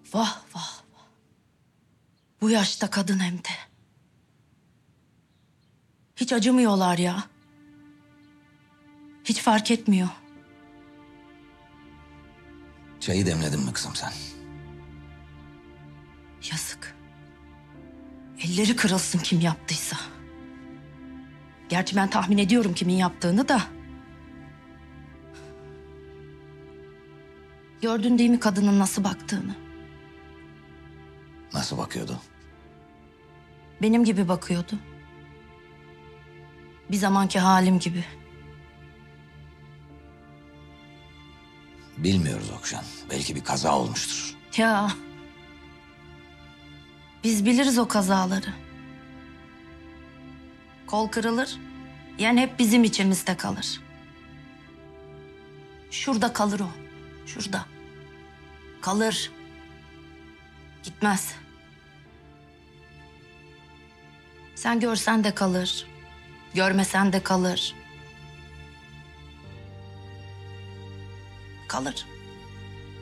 Vah vah. Bu yaşta kadın hem de. Hiç acımıyorlar ya. Hiç fark etmiyor. Çayı demledin mi kızım sen? Yazık. Elleri kırılsın kim yaptıysa. Gerçi ben tahmin ediyorum kimin yaptığını da. Gördün değil mi kadının nasıl baktığını? Nasıl bakıyordu? Benim gibi bakıyordu. Bir zamanki halim gibi. Bilmiyoruz Okşan. Belki bir kaza olmuştur. Ya. Biz biliriz o kazaları. Kol kırılır. Yani hep bizim içimizde kalır. Şurada kalır o. Şurada. Kalır. Gitmez. Sen görsen de kalır. Görmesen de kalır. Kalır.